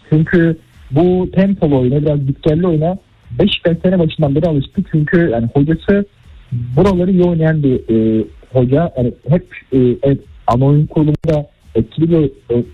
Çünkü bu tempolu oyuna, biraz gitgelli oyuna Beşiktaş sene başından beri alıştı. Çünkü yani hocası buraları iyi oynayan bir hoca. Yani hep ana oyun kurulumunda etkili bir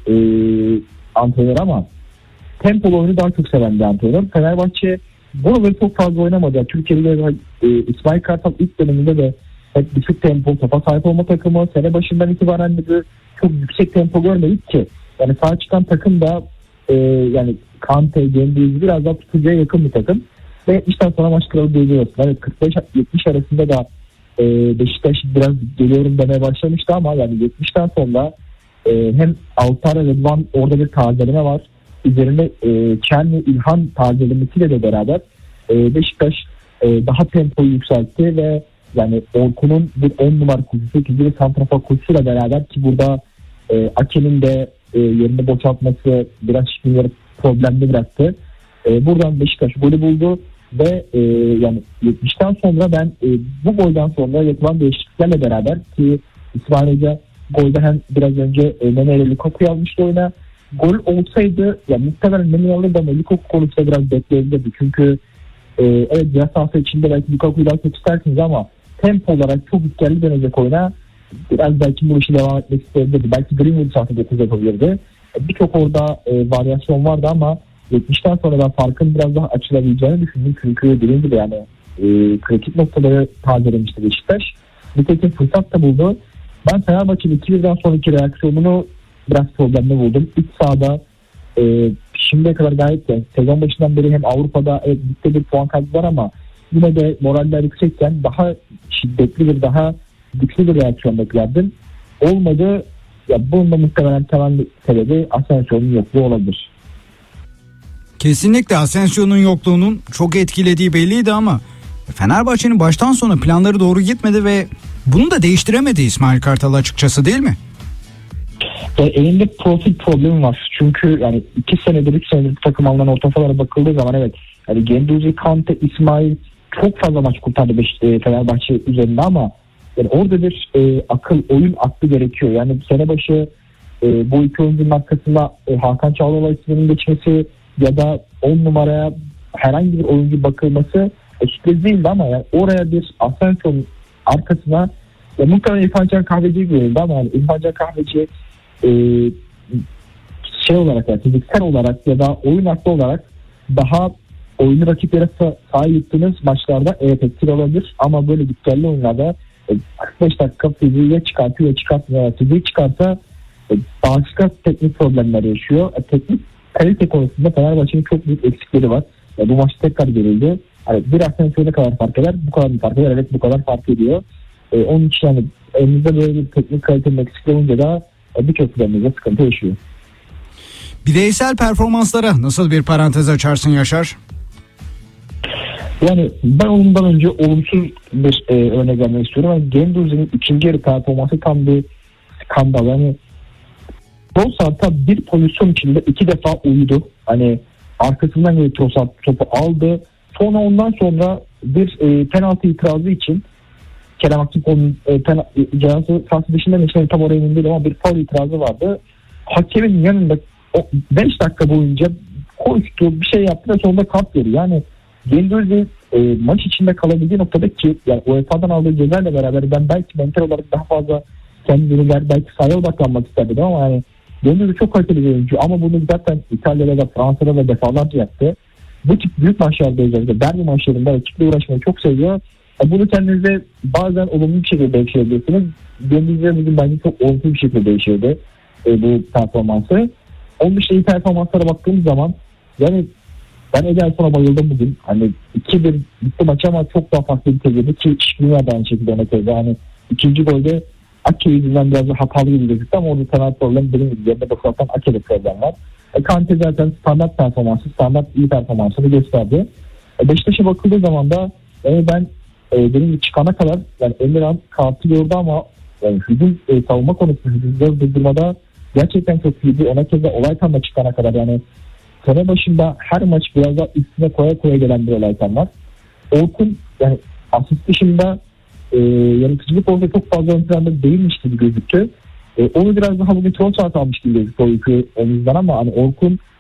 antrenör ama tempolu oyunu daha çok seven bir antrenör. Fenerbahçe buraları çok fazla oynamadı. Türkiye'de İsmail Kartal ilk döneminde de hep düşük tempo, topa sahip olma takımı. Sene başından itibaren de çok yüksek tempo görmedik ki. Yani sahaya çıkan takım da yani Kante, Gendüzi biraz daha tutucuya yakın bir takım. Ve işten sonra maç kralı diyebiliyorsun. Evet 45-70 arasında da Beşiktaş biraz geliyorum demeye başlamıştı ama yani 70'ten sonra hem Altay ve Rıdvan orada bir tazeleme var. Üzerinde Çerni, İlhan tazelemesiyle de beraber Beşiktaş daha tempoyu yükseltti ve yani Orkun'un bir 10 numara kurucusu, 8'li santrafor kurucusuyla beraber ki burada Ake'nin de yerini boşaltması biraz şimdileri problemli bıraktı. Buradan Beşiktaş golü buldu ve yani 70'ten sonra ben bu golden sonra yapılan değişikliklerle beraber ki İsmail Hoca golde hem biraz önce Mene ile Lukaku'yu almıştı oyuna. Gol olsaydı ya muhtemelen Mene alırdı ama Lukaku konusunda biraz bekleyebilirdi. Çünkü evet ceza sahası içinde belki Lukaku'yu daha çok istersiniz ama tempo olarak çok yükseldi dönecek oyuna. Biraz belki bu işi devam etmek isteyebilirdi. Belki Greenwood sahası 9 yapabilirdi. Birçok orada varyasyon vardı ama 70'ten sonra ben farkın biraz daha açılabileceğini düşündüm. Çünkü dediğim gibi yani kritik noktaları tazelemişti Beşiktaş. Nitekim fırsat da buldu. Ben Fenerbahçe'nin 2-1'den sonraki reaksiyonunu biraz problemli buldum. İç sahada şimdiye kadar gayet yani sezon başından beri hem Avrupa'da ligde bir puan kaybı var ama yine de moraller yüksekken daha şiddetli bir, daha güçlü bir reaksiyon beklerdim. Olmadı. Ya bunun da muhtemelen temel sebebi Asensio'nun yokluğu olabilir. Kesinlikle Asensio'nun yokluğunun çok etkilediği belliydi ama Fenerbahçe'nin baştan sona planları doğru gitmedi ve bunu da değiştiremedi İsmail Kartal açıkçası, değil mi? Elinde profil problemi var. Çünkü yani 2 senedir 3 senedir takım alınan orta sahalara bakıldığı zaman evet yani Gendüzi, Kante, İsmail çok fazla maç kurtardı Fenerbahçe üzerinde ama yani orada bir oyun aklı gerekiyor. Yani sene başı bu iki oyuncunun arkasında Hakan Çalhanoğlu isminin geçmesi ya da 10 numaraya herhangi bir oyuncu bakılması sürpriz değildi ama yani oraya bir Asensio'nun arkasına muhtemelen İrfan Can Kahveci görüldü ama yani İrfan Can Kahveci olarak yani fiziksel olarak ya da oyun aklı olarak daha oyunu rakiplere sahip yuttuğunuz maçlarda evet etkili olabilir ama böyle gitgelli oyunlarda 45 dakika fiziği çıkartıyor ya çıkartmıyor. Fiziği çıkarsa başka teknik problemler yaşıyor. Teknik kalite konusunda Fenerbahçe'nin çok büyük eksikleri var. Bu maç tekrar görüldü. Yani bir Asensio'ya ne kadar fark eder? Bu kadar mı fark eder? Evet bu kadar fark ediyor. Onun için yani elimizde böyle bir teknik kalitenin eksikliği olunca da birçok problemimizde sıkıntı yaşıyor. Bireysel performanslara nasıl bir parantez açarsın Yaşar? Yani ben ondan önce olumsuz bir örnek vermek istiyorum. Yani Gendüzi'nin ikinci yarı performansı tam bir skandal. Yani Trossard'a bir pozisyon içinde 2 defa uyudu. Hani arkasından gelip Trossard topu aldı. Sonra ondan sonra bir penaltı itirazı için Kerem Aktürkoğlu'nun cezası sahası dışında geçen tam oraya emin değilim ama bir faul itirazı vardı. Hakemin yanında 5 dakika boyunca koştu, bir şey yaptı ve sonunda kart veriyor. Yani Gendüzi maç içinde kalabildiği noktada ki yani UEFA'dan aldığı cezayla beraber ben belki mental olarak daha fazla kendini belki sahaya odaklanmak isterdim ama yani Gendüzi çok kaliteli bir oyuncu ama bunu zaten İtalya'da da Fransa'da da defalarca yaptı. Bu tip büyük maçlarda özellikle derbi maçlarında rakiple uğraşmayı çok seviyor. Bunu kendinize bazen olumlu bir şekilde değiştirebilirsiniz. Gendüzi'ye bugün bence çok olumsuz bir şekilde değiştirdi bu performansı. Onun dışında iyi performanslara baktığımız zaman yani ben Ederson'a bayıldım bugün. Hani 2-1 bitti maç ama çok daha farklı bir tezgahı ki Şikrinyar da aynı şekilde ona tezgahı. Hani ikinci golde Ake yüzünden biraz da hatalı gibi gözüktü ama orada temel problem dediğim gibi yerine bakılırsan Ake'de problem var. Kante zaten standart performansı, standart iyi performansını gösterdi. Beşiktaş'a bakıldığı zaman da ben dediğim gibi çıkana kadar yani Emirhan kartı gördü ama yani hücum savunma konusunda hücumları durdurmada gerçekten çok iyiydi. Ona kez de Olaytan'da çıkana kadar yani sene başında her maç biraz daha üstüne koya gelen bir Olaytan var. Orkun yani asist dışında yaratıcılık orada çok fazla ön planda değilmiş gibi gözüktü. Onu biraz daha bugün Trossard almış gibi gözüktü o yükü omuzdan ama hani Orkun